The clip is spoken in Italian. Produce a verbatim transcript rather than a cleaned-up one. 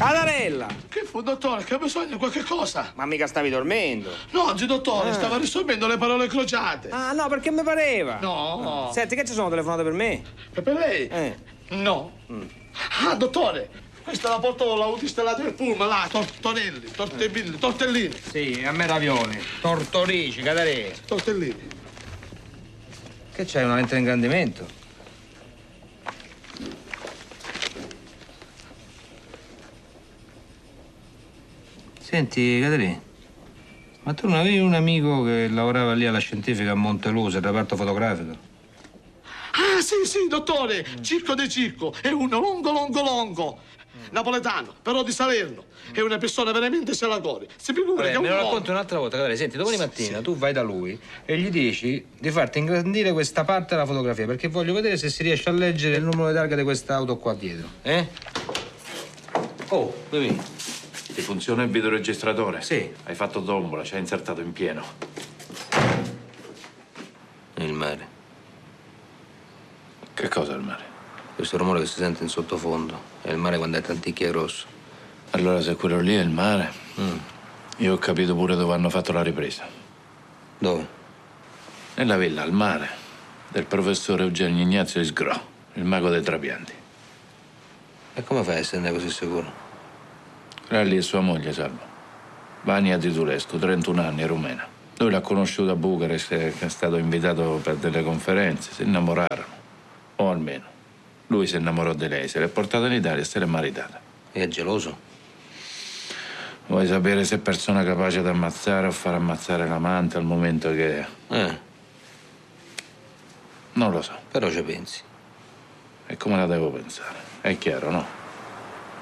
Catarella! Che fu, dottore? Che ha bisogno di qualche cosa? Ma mica stavi dormendo. No, oggi, dottore, Ah. stava risolvendo le parole crociate. Ah, no, perché mi pareva. No. Senti, che ci sono telefonate per me? E per lei? Eh. No. Mm. Ah, dottore, questa la portò l'autista del pullman, là, tortonelli, tortellini, tortellini. Sì, a me ravioli. Tortorici, Catarella. Tortellini. Che c'hai, una lente di ingrandimento? Senti, Caterina, ma tu non avevi un amico che lavorava lì alla scientifica a Montelusa, il reparto fotografico? Ah, sì, sì, dottore, Circo de Circo, è uno longo, longo, longo. Napoletano, però di Salerno. È una persona veramente se la gode. Si figura Vabbè, che è un me lo uomo. racconti un'altra volta, Caterina. Senti, domani mattina sì. tu vai da lui e gli dici di farti ingrandire questa parte della fotografia, perché voglio vedere se si riesce a leggere il numero di targa di quest'auto qua dietro. Eh? Oh, bevi. Ti funziona il videoregistratore? Sì. Hai fatto tombola, ci hai insertato in pieno. Il mare. Che cosa è il mare? Questo rumore che si sente in sottofondo è il mare quando è tanticchia grosso. Allora se quello lì è il mare, Mm. io ho capito pure dove hanno fatto la ripresa. Dove? Nella villa al mare del professore Eugenio Ignazio Isgrò, il mago dei trapianti. E come fai a esserne così sicuro? Era lì e sua moglie, Salvo. Vania Titulescu, trentuno anni, rumena. Lui l'ha conosciuta a Bucarest, che è stato invitato per delle conferenze. Si innamorarono. O almeno, lui si innamorò di lei, se l'è portata in Italia e se l'è maritata. E è geloso? Vuoi sapere se è persona capace di ammazzare o far ammazzare l'amante al momento che... Eh, Non lo so. però ci pensi. E come la devo pensare? È chiaro, no?